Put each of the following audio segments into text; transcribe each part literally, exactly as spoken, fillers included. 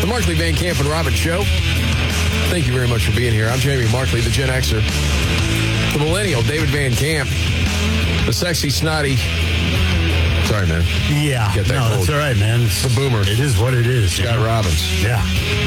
Markley, Van Camp, and Robbins Show. Thank you very much for being here. I'm Jamie Markley, the Gen Xer. The millennial, David Van Camp. The sexy, snotty... Sorry, man. Yeah. Get that no, cold. that's all right, man. It's, the boomer. It is what it is. Scott you know? Robbins. Yeah.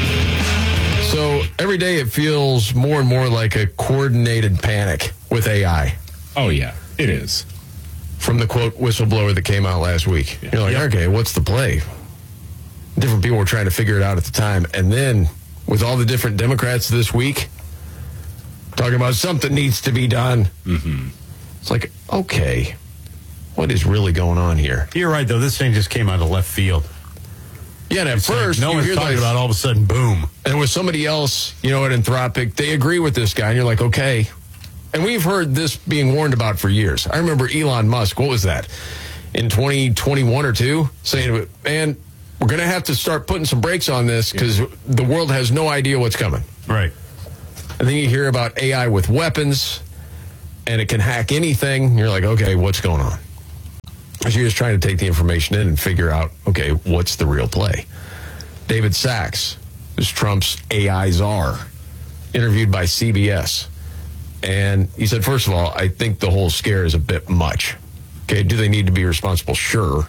So every day it feels more and more like a coordinated panic with A I. Oh, yeah. It is. From the, quote, whistleblower that came out last week. Yeah. You're like, Yep. okay, what's the play? Different people were trying to figure it out at the time. And then with all the different Democrats this week talking about something needs to be done. Mm-hmm. It's like, okay, what is really going on here? You're right, though. This thing just came out of left field. Yeah, and at It's like first, no you one's hear talking like, about all of a sudden, boom. and with somebody else, you know, at Anthropic, they agree with this guy, and you're like, okay. And we've heard this being warned about for years. I remember Elon Musk, what was that, in twenty twenty-one or two, saying, man, we're going to have to start putting some brakes on this because yeah. the world has no idea what's coming. Right. And then you hear about A I with weapons, and it can hack anything. You're like, okay, what's going on? So you're just trying to take the information in and figure out, okay, what's the real play? David Sachs is Trump's A I czar, interviewed by C B S. And he said, first of all, I think the whole scare is a bit much. Okay, do they need to be responsible? Sure.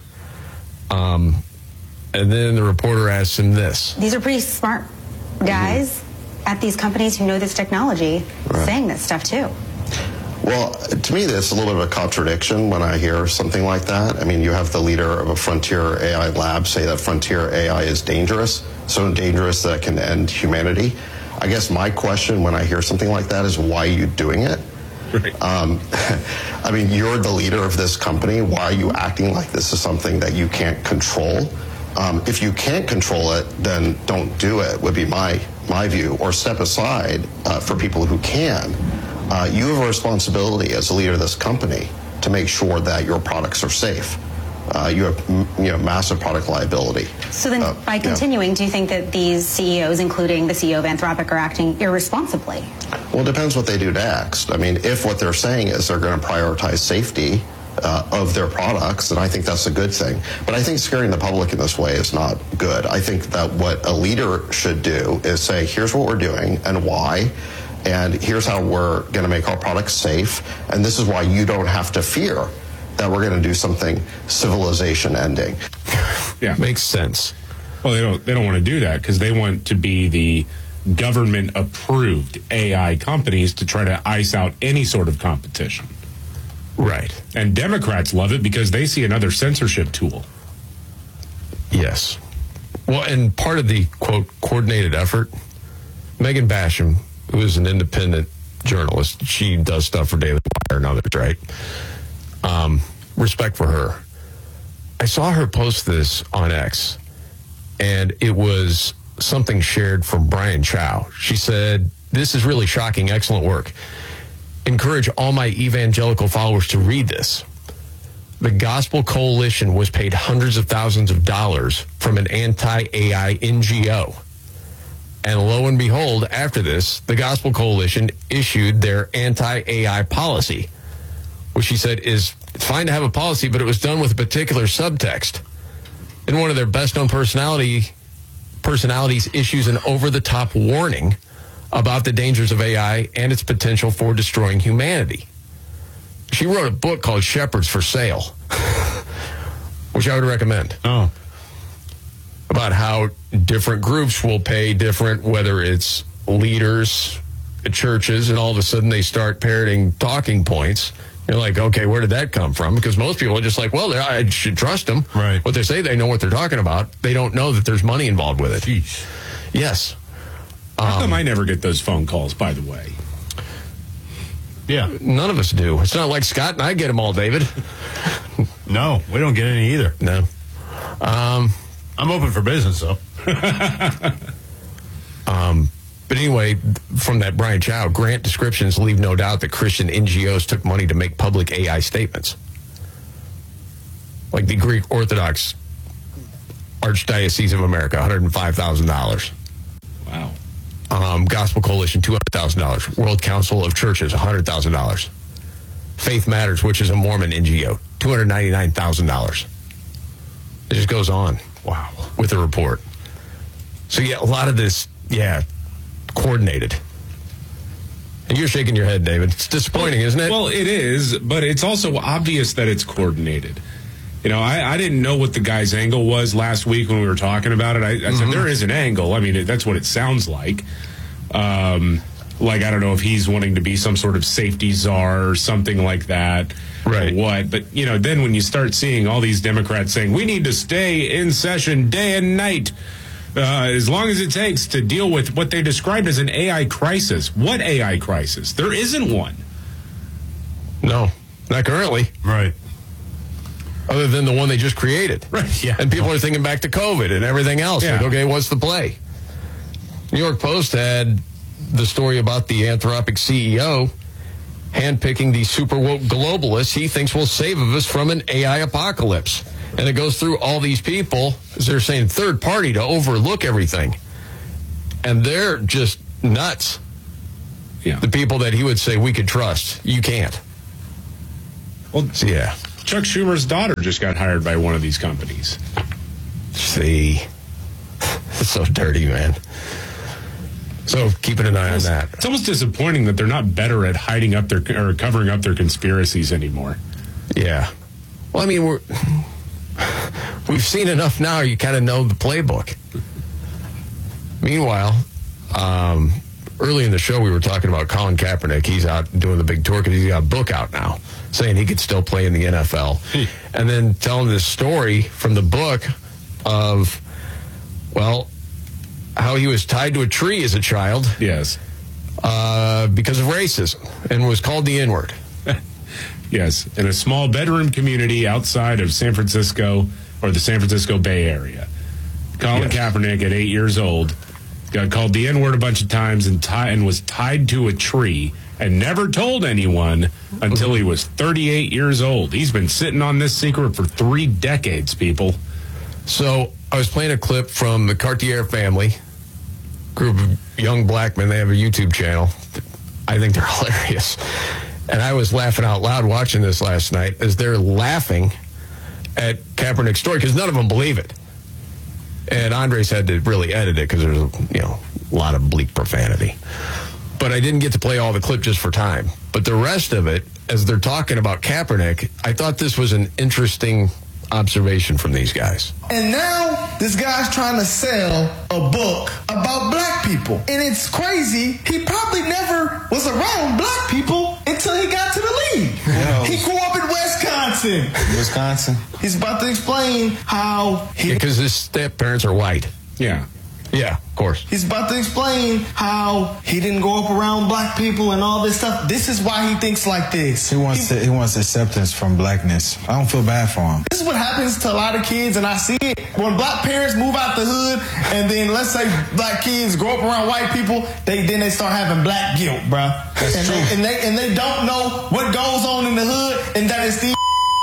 Um, and then the reporter asks him this. These are pretty smart guys mm-hmm. at these companies who know this technology right. saying this stuff too. Well, to me, that's a little bit of a contradiction when I hear something like that. I mean, you have the leader of a frontier A I lab say that frontier A I is dangerous, so dangerous that it can end humanity. I guess my question when I hear something like that is, why are you doing it? Right. Um, I mean, you're the leader of this company. Why are you acting like this is something that you can't control? Um, if you can't control it, then don't do it, would be my, my view, or step aside uh, for people who can. Uh, you have a responsibility as a leader of this company to make sure that your products are safe. Uh, you have you know, massive product liability. So then, uh, by continuing, yeah. do you think that these C E Os, including the C E O of Anthropic, are acting irresponsibly? Well, it depends what they do next. I mean, if what they're saying is they're going to prioritize safety uh, of their products, then I think that's a good thing. But I think scaring the public in this way is not good. I think that what a leader should do is say, here's what we're doing and why. And here's how we're going to make our products safe. And this is why you don't have to fear that we're going to do something civilization ending. Yeah, makes sense. Well, they don't. They don't want to do that because they want to be the government-approved A I companies to try to ice out any sort of competition. Right. And Democrats love it because they see another censorship tool. Yes. Well, and part of the quote coordinated effort, Megan Basham, who is an independent journalist, she does stuff for Daily Wire and others, right? Um, respect for her. I saw her post this on X, and it was something shared from Brian Chow. She said, this is really shocking, excellent work. Encourage all my evangelical followers to read this. The Gospel Coalition was paid hundreds of thousands of dollars from an anti-A I N G O. And lo and behold, after this, the Gospel Coalition issued their anti-A I policy, which she said is it's fine to have a policy, but it was done with a particular subtext. And one of their best-known personality personalities issues an over-the-top warning about the dangers of A I and its potential for destroying humanity. She wrote a book called Shepherds for Sale, which I would recommend. Oh. About how different groups will pay different, whether it's leaders at churches, and all of a sudden they start parroting talking points. You're like, okay, where did that come from? Because most people are just like, well, I should trust them. Right. What they say, they know what they're talking about. They don't know that there's money involved with it. Jeez. Yes. How um, come I never get those phone calls, by the way? Yeah. None of us do. It's not like Scott and I get them all, David. No, we don't get any either. No. Um, I'm open for business, though. um, but anyway, from that Brian Chow, grant descriptions leave no doubt that Christian N G Os took money to make public A I statements. Like the Greek Orthodox Archdiocese of America, one hundred five thousand dollars. Wow. Um, Gospel Coalition, two hundred thousand dollars. World Council of Churches, one hundred thousand dollars. Faith Matters, which is a Mormon N G O, two hundred ninety-nine thousand dollars. It just goes on. Wow. With the report. So, yeah, a lot of this, yeah, coordinated. And you're shaking your head, David. It's disappointing, isn't it? Well, it is, but it's also obvious that it's coordinated. You know, I, I didn't know what the guy's angle was last week when we were talking about it. I, I mm-hmm. said, there is an angle. I mean, it, that's what it sounds like. Um, like, I don't know if he's wanting to be some sort of safety czar or something like that. Right. Or what. But, you know, then when you start seeing all these Democrats saying, we need to stay in session day and night, uh, as long as it takes to deal with what they described as an A I crisis. What A I crisis? There isn't one. No, not currently. Right. Other than the one they just created. Right, yeah. And people are thinking back to COVID and everything else. Yeah. Like, okay, what's the play? New York Post had the story about the Anthropic C E O handpicking the super woke globalists he thinks will save us from an A I apocalypse. And it goes through all these people, as they're saying, third party to overlook everything. And they're just nuts. Yeah. The people that he would say we could trust. You can't. Well, so, yeah. Chuck Schumer's daughter just got hired by one of these companies. See. It's so dirty, man. So keeping an eye on that. It's almost disappointing that they're not better at hiding up their or covering up their conspiracies anymore. Yeah. Well, I mean, we're we've seen enough now. You kind of know the playbook. Meanwhile, um, early in the show, we were talking about Colin Kaepernick. He's out doing the big tour because he's got a book out now saying he could still play in the N F L. And then telling this story from the book of, well, how he was tied to a tree as a child. Yes. Uh, because of racism and was called the N-word. Yes. In a small bedroom community outside of San Francisco or the San Francisco Bay Area. Colin yes. Kaepernick at eight years old got called the N-word a bunch of times and, tie- and was tied to a tree and never told anyone until he was thirty-eight years old. He's been sitting on this secret for three decades, people. So I was playing a clip from the Cartier family, group of young black men. They have a YouTube channel. I think they're hilarious. And I was laughing out loud watching this last night as they're laughing at Kaepernick's story because none of them believe it. And Andres had to really edit it because there's a, you know, a lot of bleak profanity. But I didn't get to play all the clip just for time. But the rest of it, as they're talking about Kaepernick, I thought this was an interesting observation from these guys. And now this guy's trying to sell a book about black people. And it's crazy. He probably never was around black people until he got to the league. Yeah. He grew up in Wisconsin. Wisconsin. He's about to explain how he... Because his step parents are white. Yeah. Yeah, of course. He's about to explain how he didn't grow up around black people and all this stuff. This is why he thinks like this. He wants he, to, he wants acceptance from blackness. I don't feel bad for him. This is what happens to a lot of kids, and I see it. When black parents move out the hood, and then let's say black kids grow up around white people, they then they start having black guilt, bruh. That's and true. They, and they and they don't know what goes on in the hood, and that is the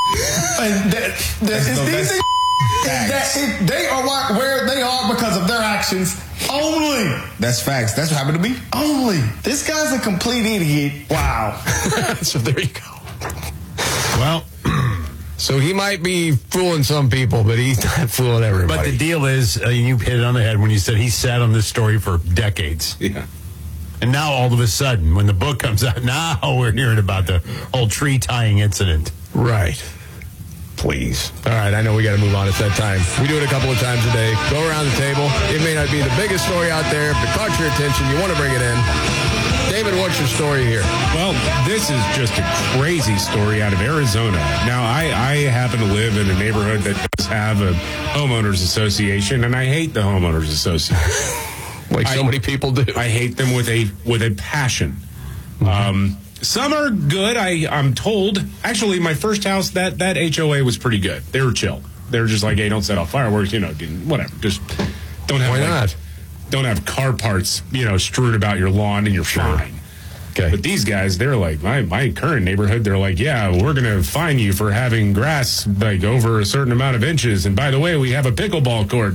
and that, that is no, these that it, they are where they are because of their actions only. That's facts. That's what happened to me. Only. This guy's a complete idiot. Wow. So there you go. Well, so he might be fooling some people, but he's not fooling everybody. but the deal is, uh, you hit it on the head when you said he sat on this story for decades. Yeah. And now all of a sudden, when the book comes out, now we're hearing about the whole tree tying incident. Right. Please. All right, I know we got to move on. It's that time. We do it a couple of times a day. Go around the table. It may not be the biggest story out there, but caught your attention. You want to bring it in. David, what's your story here? Well, this is just a crazy story out of Arizona. Now, I, I happen to live in a neighborhood that does have a homeowners association, and I hate the homeowners association. Like so I, many people do. I hate them with a with a passion. Mm-hmm. Um, some are good, I, I'm told. Actually, my first house, that, that H O A was pretty good. They were chill. They were just like, hey, don't set off fireworks, you know, whatever. Just don't have Why like, not? Don't have car parts, you know, strewn about your lawn and you're Sure. fine. Okay. But these guys, they're like, my, my current neighborhood, they're like, yeah, we're going to fine you for having grass like over a certain amount of inches. And by the way, we have a pickleball court.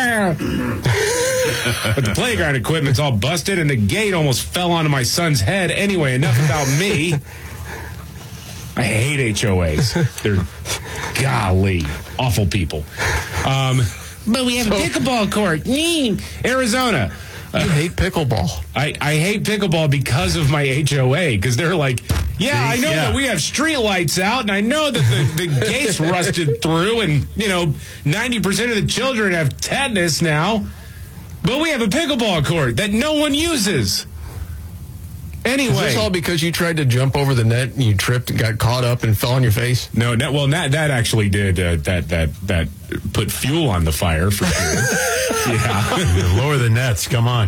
But the playground equipment's all busted and the gate almost fell onto my son's head. Anyway, enough about me. I hate H O As. They're golly awful people. Um, But we have So- a pickleball court. Mm. Arizona. I hate pickleball. I, I hate pickleball because of my H O A, because they're like, yeah, I know Yeah. that we have street lights out, and I know that the, the gates rusted through, and, you know, ninety percent of the children have tetanus now, but we have a pickleball court that no one uses. Anyway. Is this all because you tried to jump over the net and you tripped and got caught up and fell on your face? No, that, well, that that actually did uh, that that that put fuel on the fire for sure. Yeah, Lower the nets. Come on.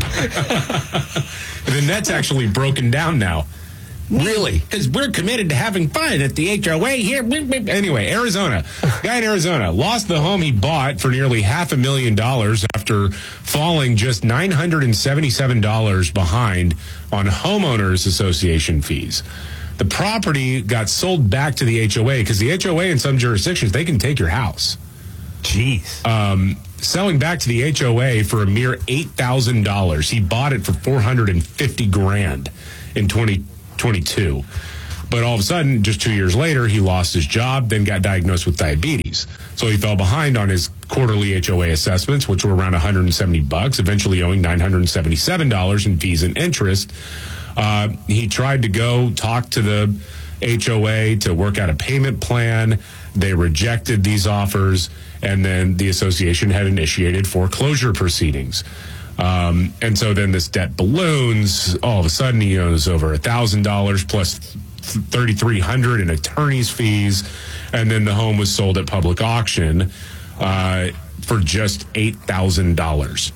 the net's actually broken down now. Really? Because we're committed to having fun at the H O A here. Anyway, Arizona. Guy in Arizona lost the home he bought for nearly half a million dollars after falling just nine hundred seventy-seven dollars behind on homeowners association fees. The property got sold back to the H O A because the H O A in some jurisdictions, they can take your house. Jeez. Um, selling back to the H O A for a mere eight thousand dollars. He bought it for four hundred fifty grand in twenty twenty-two. But all of a sudden, just two years later, he lost his job, then got diagnosed with diabetes. So he fell behind on his quarterly H O A assessments, which were around one hundred seventy bucks, eventually owing nine hundred seventy-seven dollars in fees and interest. Uh, he tried to go talk to the H O A to work out a payment plan. They rejected these offers, and then the association had initiated foreclosure proceedings. Um, and so then this debt balloons. All of a sudden, he owes over one thousand dollars plus three thousand three hundred dollars in attorney's fees. And then the home was sold at public auction uh, for just eight thousand dollars.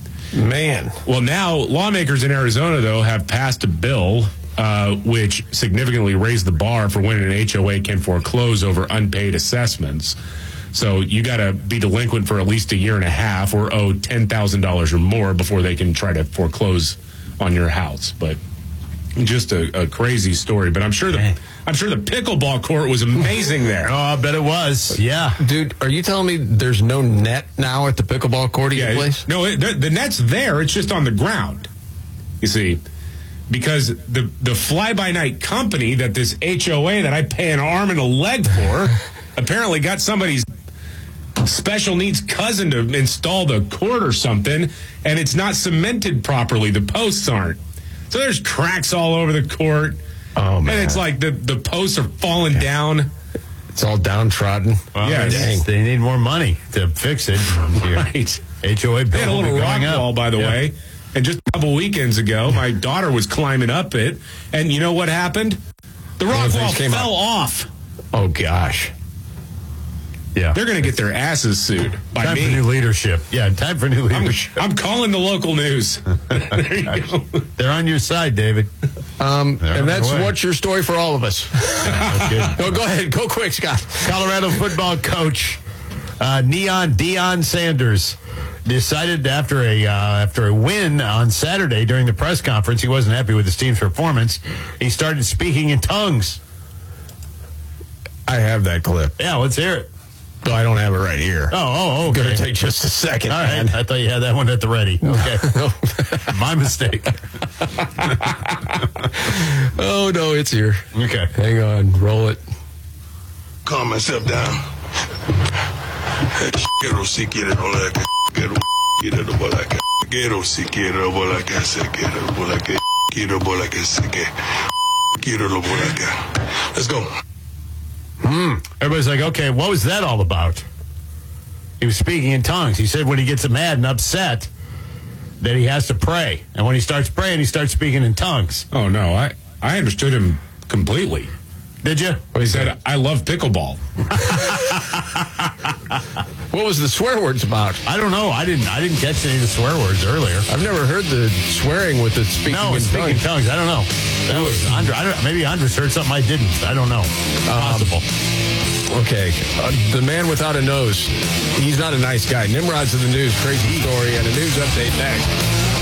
Man. Well, now lawmakers in Arizona, though, have passed a bill uh, which significantly raised the bar for when an H O A can foreclose over unpaid assessments. So you got to be delinquent for at least a year and a half or owe ten thousand dollars or more before they can try to foreclose on your house. But just a, a crazy story. But I'm sure the Man. I'm sure the pickleball court was amazing there. Oh, I bet it was. Yeah. Dude, are you telling me there's no net now at the pickleball court at your Yeah, place? it- no, it, the, the net's there. It's just on the ground. You see, because the the fly by night company that this H O A that I pay an arm and a leg for apparently got somebody's special needs cousin to install the court or something, and it's not cemented properly. The posts aren't. So there's cracks all over the court. Oh, man. And it's like the, the posts are falling down. It's all downtrodden. Well, Yeah, they- dang. they need more money to fix it. Right. H O A bill They had a will be little rock going up. wall, by the Yeah. way. And just a couple weekends ago, my daughter was climbing up it, and you know what happened? The rock things wall came fell up. off. Oh, gosh. Yeah. They're going to get their asses sued by Time me. for new leadership. Yeah, time for new I'm, leadership. I'm calling the local news. There you go. They're on your side, David. Um, They're on and that's their way. what's your story for all of us. Okay. Go, go ahead. Go quick, Scott. Colorado football coach uh, Neon Deion Sanders decided after a uh, after a win on Saturday during the press conference, he wasn't happy with his team's performance. He started speaking in tongues. I have that clip. Yeah, let's hear it. But I don't have it right here. Oh, oh, okay. Going to take just a second. All right, man. I thought you had that one at the ready. Okay, my mistake. Oh, no, it's here. Okay. Hang on. Roll it. Calm myself down. Quiero si quiere no la que quiero quiero no la que quiero si quiero no la que se quiero no la que quiero no la que se que quiero no la que. Let's go. Hmm. Everybody's like, okay, what was that all about? He was speaking in tongues. He said when he gets mad and upset that he has to pray. And when he starts praying, he starts speaking in tongues. Oh, no. I, I understood him completely. Did you? He said, I love pickleball. What was the swear words about? I don't know. I didn't I didn't catch any of the swear words earlier. I've never heard the swearing with the speaking No, in it's speaking in tongues. tongues. I don't know. That was Andre. I don't, maybe Andres heard something I didn't. I don't know. Possible. Okay. Uh, the man without a nose. He's not a nice guy. Nimrod's in the news. Crazy story and a news update next.